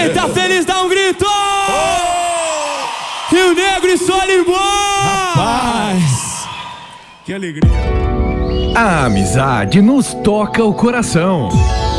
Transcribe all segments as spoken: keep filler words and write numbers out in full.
Quem tá feliz dá um grito! Oh! Rio Negro e Solimões! Rapaz! Que alegria! A amizade nos toca o coração.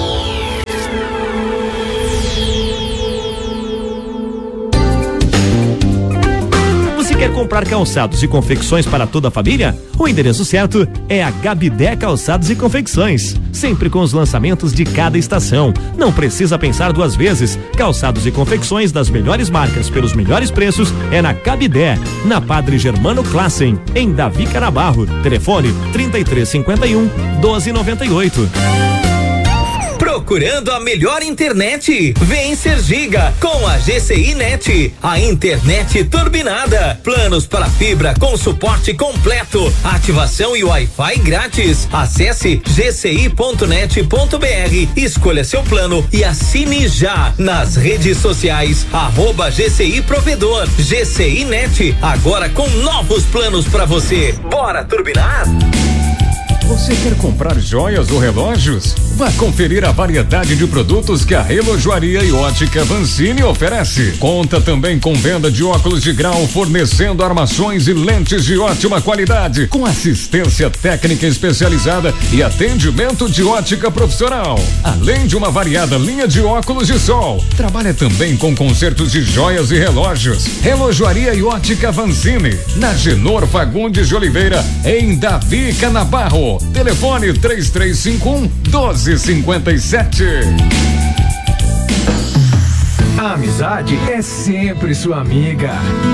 Quer comprar calçados e confecções para toda a família? O endereço certo é a Gabidé Calçados e Confecções, sempre com os lançamentos de cada estação. Não precisa pensar duas vezes. Calçados e confecções das melhores marcas pelos melhores preços é na Gabidé, na Padre Germano Classen, em Davi Canabarro. Telefone trinta e três cinquenta e um, doze noventa e oito. Procurando a melhor internet? Vem ser Giga com a G C I Net, a internet turbinada. Planos para fibra com suporte completo, ativação e Wi-Fi grátis. Acesse g c i ponto net ponto b r, escolha seu plano e assine já nas redes sociais. Arroba G C I Provedor. G C I Net, agora com novos planos para você. Bora turbinar? Você quer comprar joias ou relógios? Vá conferir a variedade de produtos que a Relojoaria e Ótica Vancini oferece. Conta também com venda de óculos de grau, fornecendo armações e lentes de ótima qualidade, com assistência técnica especializada e atendimento de ótica profissional. Além de uma variada linha de óculos de sol, trabalha também com consertos de joias e relógios. Relojoaria e Ótica Vancini, na Genor Fagundes de Oliveira, em Davi Canabarro. Telefone três três cinco um, doze cinquenta e sete. A amizade é sempre sua amiga.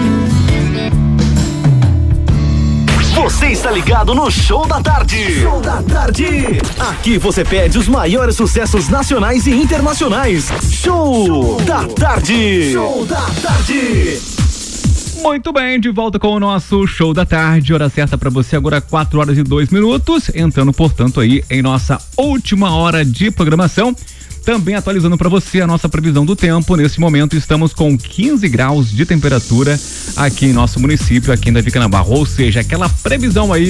Você está ligado no Show da Tarde. Show da Tarde. Aqui você pede os maiores sucessos nacionais e internacionais. Show da Tarde. Show da Tarde. Muito bem, de volta com o nosso Show da Tarde, hora certa para você agora, quatro horas e dois minutos, entrando, portanto, aí em nossa última hora de programação. Também atualizando para você a nossa previsão do tempo. Nesse momento estamos com quinze graus de temperatura aqui em nosso município, aqui em Davi Canabarro, ou seja, aquela previsão aí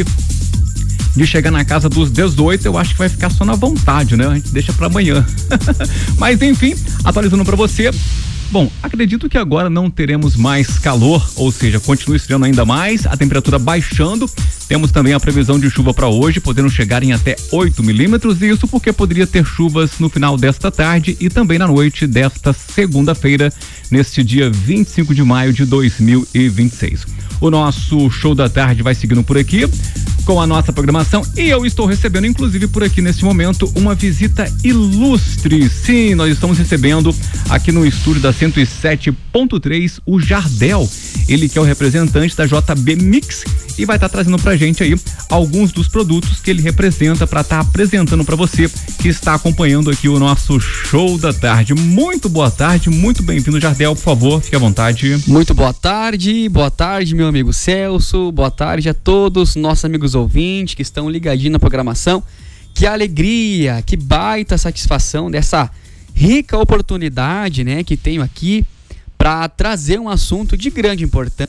de chegar na casa dos dezoito, eu acho que vai ficar só na vontade, né? A gente deixa para amanhã. Mas enfim, atualizando para você. Bom, acredito que agora não teremos mais calor, ou seja, continua esfriando ainda mais, a temperatura baixando. Temos também a previsão de chuva para hoje, podendo chegar em até oito milímetros, e isso porque poderia ter chuvas no final desta tarde e também na noite desta segunda-feira, neste dia vinte e cinco de maio de dois mil e vinte e seis. O nosso Show da Tarde vai seguindo por aqui com a nossa programação, e eu estou recebendo, inclusive por aqui nesse momento, uma visita ilustre. Sim, nós estamos recebendo aqui no estúdio da cento e sete ponto três o Jardel, ele que é o representante da J B Mix e vai estar trazendo pra gente aí alguns dos produtos que ele representa para estar apresentando para você que está acompanhando aqui o nosso Show da Tarde. Muito boa tarde, muito bem-vindo, Jardel, por favor, fique à vontade. Muito boa tarde, boa tarde, meu amigo Celso, boa tarde a todos nossos amigos ouvintes que estão ligadinhos na programação. Que alegria, que baita satisfação dessa rica oportunidade, né, que tenho aqui para trazer um assunto de grande importância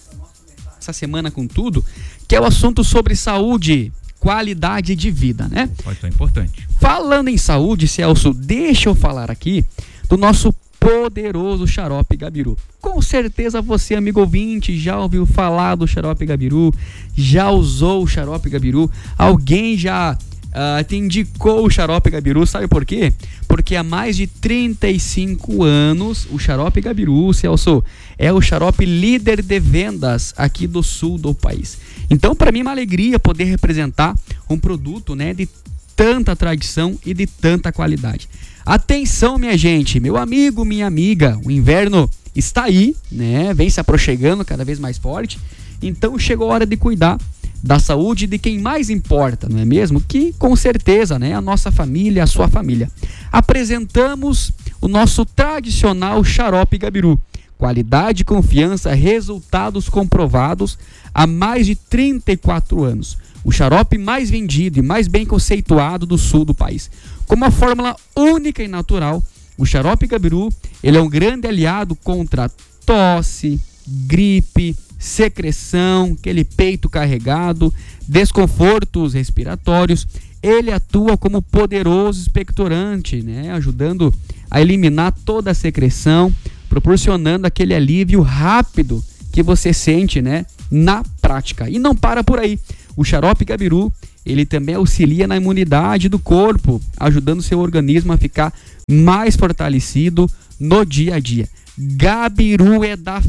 essa semana com tudo, que é o assunto sobre saúde, qualidade de vida, né? Pode ser importante. Falando em saúde, Celso, deixa eu falar aqui do nosso poderoso Xarope Gabiru. Com certeza você, amigo ouvinte, já ouviu falar do Xarope Gabiru, já usou o Xarope Gabiru, alguém já uh, te indicou o Xarope Gabiru, sabe por quê? Porque há mais de trinta e cinco anos o Xarope Gabiru, Celso, é o xarope líder de vendas aqui do sul do país. Então, para mim é uma alegria poder representar um produto, né, de tanta tradição e de tanta qualidade. Atenção, minha gente, meu amigo, minha amiga, o inverno está aí, né? Vem se aproximando cada vez mais forte. Então chegou a hora de cuidar da saúde de quem mais importa, não é mesmo? Que com certeza, né, a nossa família, a sua família. Apresentamos o nosso tradicional Xarope Gabiru. Qualidade, confiança, resultados comprovados há mais de trinta e quatro anos. O xarope mais vendido e mais bem conceituado do sul do país. Com uma fórmula única e natural, o Xarope Gabiru, ele é um grande aliado contra tosse, gripe, secreção, aquele peito carregado, desconfortos respiratórios ele atua como poderoso expectorante, né? Ajudando a eliminar toda a secreção, proporcionando aquele alívio rápido que você sente, né, na prática. E não para por aí. O xarope Gabiru, ele também auxilia na imunidade do corpo, ajudando seu organismo a ficar mais fortalecido no dia a dia. Gabiru é da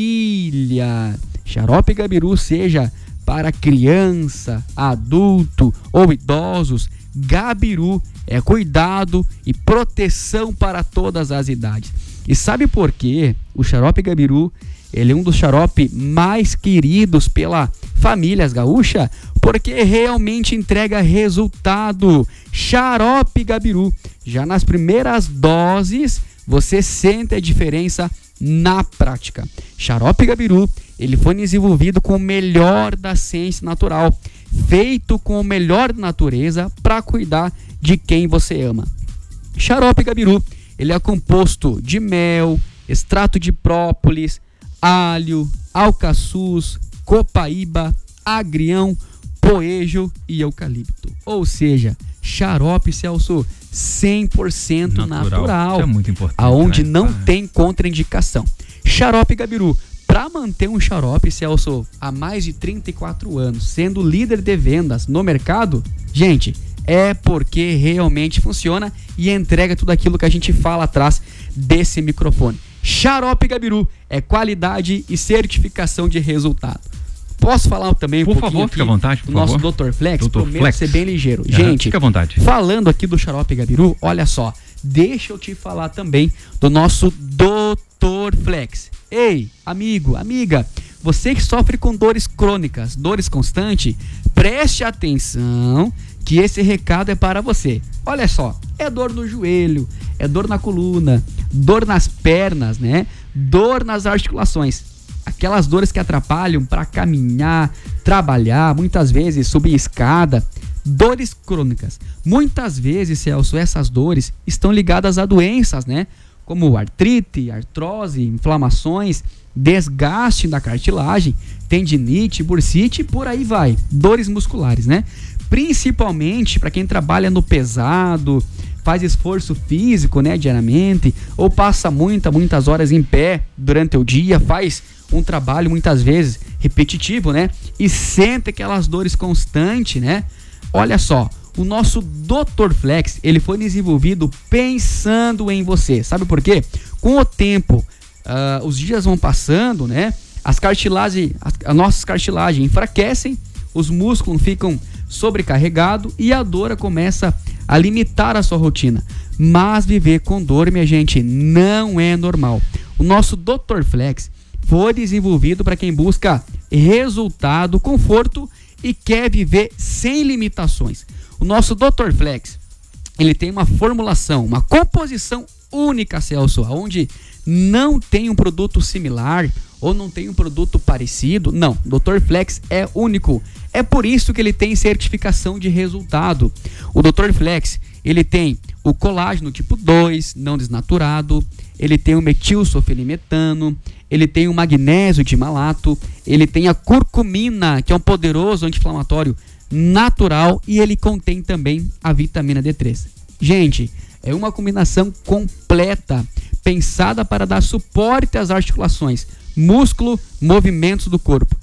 família. Xarope Gabiru, seja para criança, adulto ou idosos, Gabiru é cuidado e proteção para todas as idades. E sabe por quê? O xarope Gabiru, ele é um dos xaropes mais queridos pela famílias gaúcha, porque realmente entrega resultado. Xarope Gabiru, já nas primeiras doses, você sente a diferença na prática. Xarope Gabiru, ele foi desenvolvido com o melhor da ciência natural, feito com o melhor da natureza para cuidar de quem você ama. Xarope Gabiru, ele é composto de mel, extrato de própolis, alho, alcaçuz, copaíba, agrião, poejo e eucalipto. Ou seja, xarope, Celso, cem por cento natural, natural isso é muito importante, aonde né? não ah. tem contraindicação. Xarope Gabiru, para manter um xarope, Celso, há mais de trinta e quatro anos, sendo líder de vendas no mercado, gente, é porque realmente funciona e entrega tudo aquilo que a gente fala atrás desse microfone. Xarope Gabiru é qualidade e certificação de resultado. Posso falar também um por pouquinho favor, aqui fica à vontade, por do nosso favor. doutor Flex? doutor Prometo Flex. ser bem ligeiro. Uhum, Gente, fica à vontade. Falando aqui do xarope Gabiru, olha só, deixa eu te falar também do nosso doutor Flex. Ei, amigo, amiga, você que sofre com dores crônicas, dores constantes, preste atenção que esse recado é para você. Olha só, é dor no joelho, é dor na coluna, dor nas pernas, né? Dor nas articulações. Aquelas dores que atrapalham para caminhar, trabalhar, muitas vezes subir escada. Dores crônicas. Muitas vezes, Celso, essas dores estão ligadas a doenças, né? Como artrite, artrose, inflamações, desgaste da cartilagem, tendinite, bursite, por aí vai. Dores musculares, né? Principalmente para quem trabalha no pesado, faz esforço físico, né, diariamente, ou passa muitas, muitas horas em pé durante o dia, faz um trabalho muitas vezes repetitivo, né, e sente aquelas dores constantes, né? Olha só, o nosso doutor Flex, ele foi desenvolvido pensando em você. Sabe por quê? Com o tempo, uh, os dias vão passando, né? As cartilagens, as, as nossas cartilagens enfraquecem, os músculos ficam sobrecarregados e a dor começa a limitar a sua rotina. Mas viver com dor, minha gente, não é normal. O nosso doutor Flex foi desenvolvido para quem busca resultado, conforto e quer viver sem limitações. O nosso doutor Flex, ele tem uma formulação, uma composição única, Celso, onde não tem um produto similar ou não tem um produto parecido. Não, o doutor Flex é único. É por isso que ele tem certificação de resultado. O doutor Flex, ele tem o colágeno tipo dois, não desnaturado, ele tem o metilsulfenimetano, ele tem o magnésio de malato, ele tem a curcumina, que é um poderoso anti-inflamatório natural, e ele contém também a vitamina D três. Gente, é uma combinação completa, pensada para dar suporte às articulações, músculo, movimentos do corpo.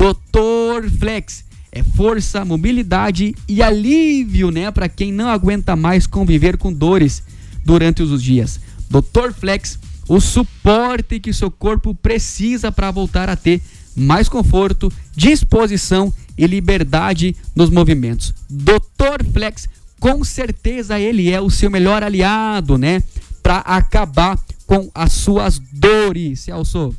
doutor Flex é força, mobilidade e alívio, né, para quem não aguenta mais conviver com dores durante os dias. doutor Flex, o suporte que seu corpo precisa para voltar a ter mais conforto, disposição e liberdade nos movimentos. doutor Flex, com certeza ele é o seu melhor aliado, né, para acabar com as suas dores, Celso.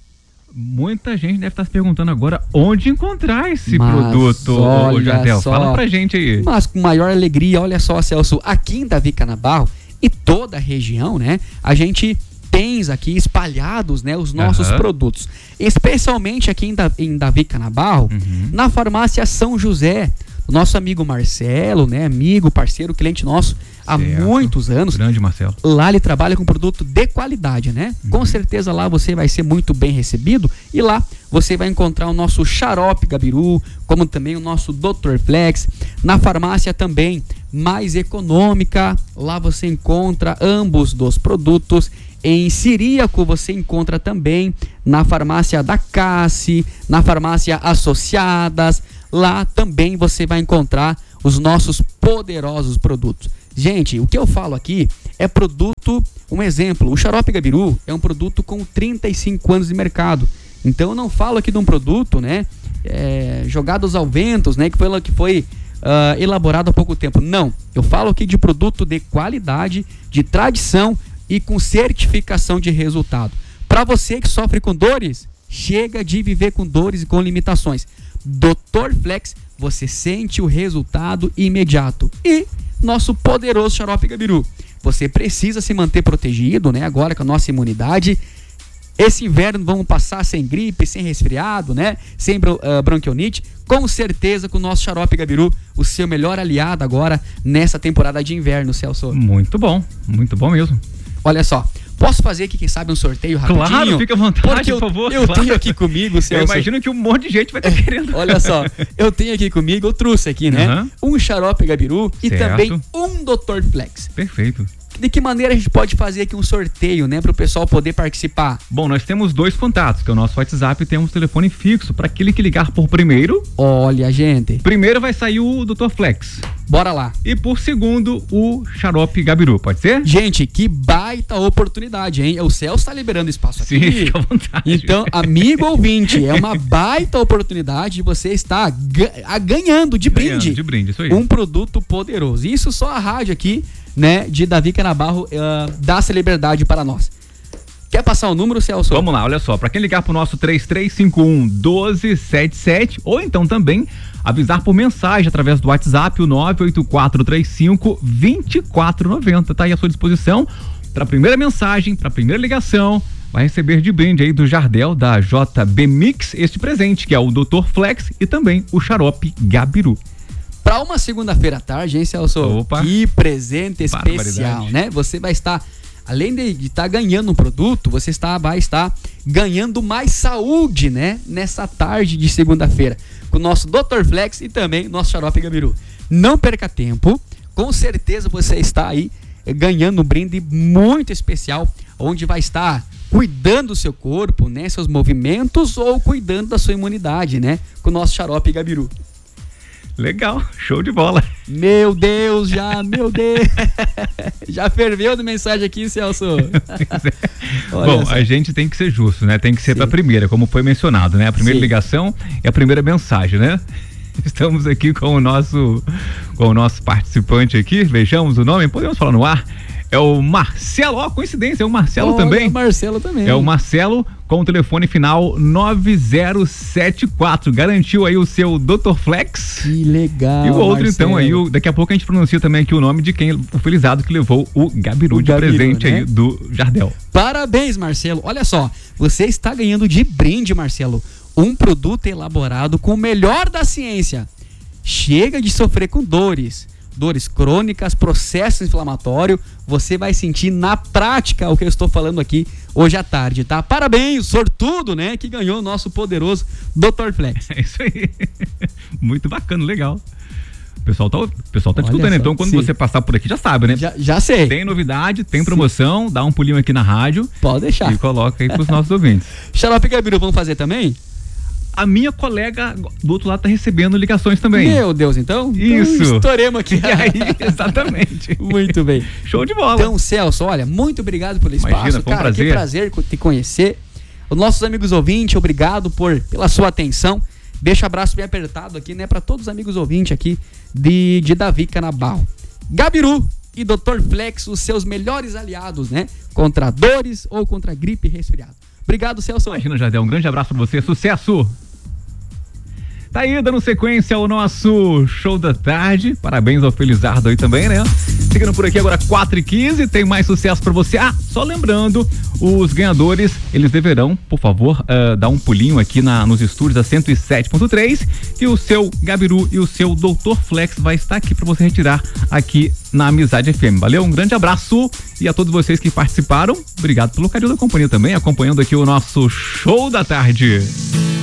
Muita gente deve estar se perguntando agora onde encontrar esse Mas produto, ô Jardel. Fala pra gente aí. Mas com maior alegria, olha só, Celso, aqui em Davi Canabarro e toda a região, né, a gente tem aqui espalhados, né, os nossos uhum. produtos, especialmente aqui em, da, em Davi Canabarro, uhum. na farmácia São José. O nosso amigo Marcelo, né, amigo, parceiro, cliente nosso, há certo. muitos anos. Grande Marcelo. Lá ele trabalha com produto de qualidade, né? Uhum. Com certeza lá você vai ser muito bem recebido e lá você vai encontrar o nosso xarope Gabiru, como também o nosso doutor Flex. Na farmácia também, mais econômica, lá você encontra ambos dos produtos. Em Ciríaco você encontra também na farmácia da Cassi, na farmácia Associadas. Lá também você vai encontrar os nossos poderosos produtos. Gente, o que eu falo aqui é produto, um exemplo, o xarope Gabiru é um produto com trinta e cinco anos de mercado. Então eu não falo aqui de um produto, né, é, jogados ao ventos, né, que foi, que foi uh, elaborado há pouco tempo. Não, eu falo aqui de produto de qualidade, de tradição e com certificação de resultado. Para você que sofre com dores, chega de viver com dores e com limitações. doutor Flex, você sente o resultado imediato. E nosso poderoso xarope Gabiru, você precisa se manter protegido, né? Agora com a nossa imunidade. Esse inverno vamos passar sem gripe, sem resfriado, né? Sem uh, bronquionite. Com certeza com o nosso xarope Gabiru, o seu melhor aliado agora nessa temporada de inverno, Celso. Muito bom, muito bom mesmo. Olha só, posso fazer aqui, quem sabe, um sorteio rapidinho? Claro, fica à vontade, porque eu, por favor. Eu claro. tenho aqui comigo, Celso. Eu imagino que um monte de gente vai estar querendo. Olha só, eu tenho aqui comigo, eu trouxe aqui, né? Uhum. Um xarope Gabiru e certo. também um doutor Flex. Perfeito. De que maneira a gente pode fazer aqui um sorteio, né, para o pessoal poder participar? Bom, nós temos dois contatos, que é o nosso WhatsApp e temos telefone fixo para aquele que ligar por primeiro. Olha, gente. Primeiro vai sair o doutor Flex. Bora lá. E por segundo, o xarope Gabiru, pode ser? Gente, que baita oportunidade, hein? O Celso tá liberando espaço aqui. Sim, fica à vontade. Então, amigo ouvinte, é uma baita oportunidade de você estar ga- ganhando de brinde. Ganhando de brinde, isso aí. Um produto poderoso. Isso só a rádio aqui, né, de Davi Canabarro uh, dá essa liberdade para nós. Quer passar o número, Celso? Vamos lá, olha só, para quem ligar pro nosso três três cinco um, um dois sete sete ou então também avisar por mensagem através do WhatsApp, o nove oito quatro três cinco, dois quatro nove zero, tá aí à sua disposição para a primeira mensagem, para a primeira ligação, vai receber de brinde aí do Jardel, da J B Mix, este presente, que é o doutor Flex e também o xarope Gabiru. Para uma segunda-feira à tarde, hein, Celso? Opa. Que presente especial, né? Você vai estar, além de estar tá ganhando um produto, você está, vai estar ganhando mais saúde, né? Nessa tarde de segunda-feira, com o nosso doutor Flex e também nosso xarope Gabiru. Não perca tempo, com certeza você está aí ganhando um brinde muito especial, onde vai estar cuidando do seu corpo, né? Seus movimentos ou cuidando da sua imunidade, né? Com o nosso xarope Gabiru. Legal, show de bola. Meu Deus, já, meu Deus. Já ferveu de mensagem aqui, Celso. Bom, só. A gente tem que ser justo, né? Tem que ser para a primeira, como foi mencionado, né? A primeira Sim. ligação é a primeira mensagem, né? Estamos aqui com o nosso com o nosso participante aqui, vejamos o nome, podemos falar no ar? É o Marcelo, ó, coincidência, é o Marcelo Olha, também. É o Marcelo também. É o Marcelo com o telefone final nove zero sete quatro. Garantiu aí o seu doutor Flex. Que legal. E o outro, Marcelo. então, aí, o, daqui a pouco a gente pronuncia também aqui o nome de quem, o felizado que levou o Gabiru o de Gabiru, presente, né? Aí do Jardel. Parabéns, Marcelo. Olha só, você está ganhando de brinde, Marcelo, um produto elaborado com o melhor da ciência. Chega de sofrer com dores. Dores crônicas, processo inflamatório, você vai sentir na prática o que eu estou falando aqui hoje à tarde, tá? Parabéns, sortudo, né? Que ganhou o nosso poderoso doutor Flex. É isso aí. Muito bacana, legal. O pessoal tá, o pessoal tá escutando, então quando Sim. você passar por aqui já sabe, né? Já, já sei. Tem novidade, tem promoção, Sim. dá um pulinho aqui na rádio. Pode deixar. E coloca aí pros nossos ouvintes. Xarope Gabiru, vamos fazer também? A minha colega do outro lado tá recebendo ligações também. Meu Deus, então? Isso. Então estouremos aqui. E aí, exatamente. Muito bem. Show de bola. Então, Celso, olha, muito obrigado pelo espaço. Imagina, foi um cara, prazer. que prazer te conhecer. Os nossos amigos ouvintes, obrigado por, pela sua atenção. Deixa um abraço bem apertado aqui, né, para todos os amigos ouvintes aqui de, de Davi Canabarro. Gabiru e doutor Flex, os seus melhores aliados, né, contra dores ou contra gripe e resfriado. Obrigado, Celso. Imagina, Jardel, um grande abraço para você, sucesso! Tá aí, dando sequência ao nosso show da tarde. Parabéns ao Felizardo aí também, né? Tem seguindo por aqui agora quatro e quinze, tem mais sucesso pra você. Ah, só lembrando, os ganhadores, eles deverão, por favor, uh, dar um pulinho aqui na, nos estúdios da cento e sete ponto três, e o seu Gabiru e o seu doutor Flex vai estar aqui pra você retirar aqui na Amizade F M. Valeu? Um grande abraço e a todos vocês que participaram, obrigado pelo carinho da companhia também, acompanhando aqui o nosso Show da Tarde.